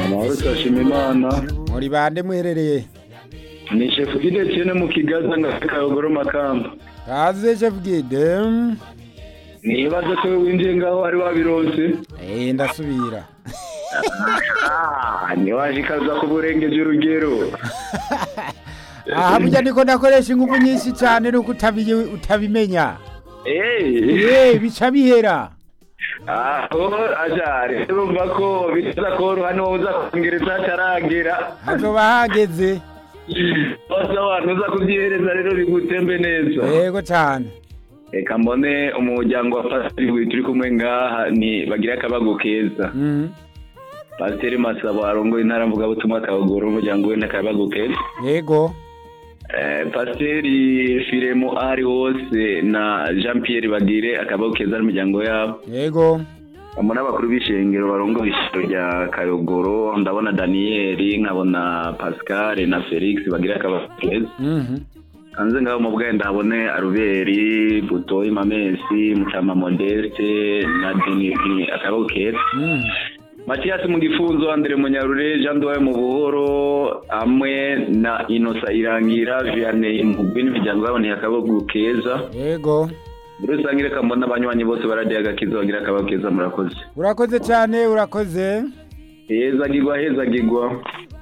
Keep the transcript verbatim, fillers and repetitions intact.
Amahoro turashima Imana. Muri bande muherereye? Ni Chef Guide Tiene mu Kigaza na Kayogoro Makamba. Kaze Chef Guide. Nibaza ko winjiye ngaho ari wabironse. Eh ndasubira. Ah, ni waje kaza ku burengeje urugero. Aha burya niko ndakoresha ingufu nyinshi cyane nuko utabiye utabimenya. Eh. Eh bica bihera. Ah, oh, ajare. Urumva ko biza ko hano uza kongereza taragera. Hazoba hageze. Bose abantu uza kubyihereza rero bigutembe neza. Yego cyane. Eka mbone umuryango wa Pasiteri turi kumwe ngaha ni bagira akabago keza. Mhm. Pasiteri Masabo arongo intara mvuga butumwa Kayogoro umuryango we n'akabago keza. Yego. Eh, Pasiteri Firemo ari hose na Jean Pierre bagire akabago keza n'umuryango yabo. Yego. Amona bakuru bishengero barongo ishiro rya Kayogoro ndabona Daniel nkabona Pascal na Felix bagira akabago keza. Mhm. Kanze ngaho mu bwenda abone Aruberi, Butoyi Mamesi, Mutama Modeste na Denis akabago keza. Mhm. Mathias mu gifunzo Andre Munyarure Jean Doye mu buhoro amwe na Inosa Irangira Vianney mu bini bijyango babone akabago keza. Yego. Burusangire kambona abanywanyi bose baradiye agakizo bagira akabago keza murakoze. Urakoze cyane urakoze. Heza gigwa heza gigwa.